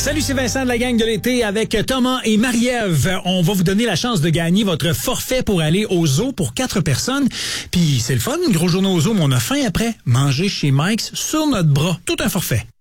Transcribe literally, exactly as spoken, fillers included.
Salut, c'est Vincent de la gang de l'été avec Thomas et Marie-Ève. On va vous donner la chance de gagner votre forfait pour aller au zoo pour quatre personnes. Puis c'est le fun, une grosse journée au zoo, mais on a faim après. Manger chez Mike's sur notre bras. Tout un forfait.